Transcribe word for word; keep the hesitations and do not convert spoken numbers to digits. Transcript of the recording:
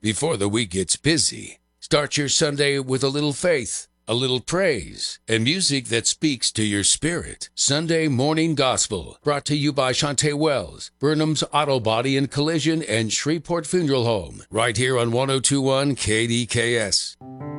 Before the week gets busy, start your Sunday with a little faith, a little praise, and music that speaks to your spirit. Sunday Morning Gospel, brought to you by Shantae Wells, Burnham's Auto Body and Collision, and Shreveport Funeral Home, right here on one oh two point one K D K S.